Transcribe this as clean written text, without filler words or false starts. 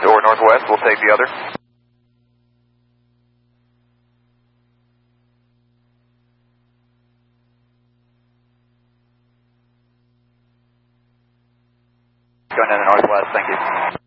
or northwest, we'll take the other. Going to the northwest, thank you.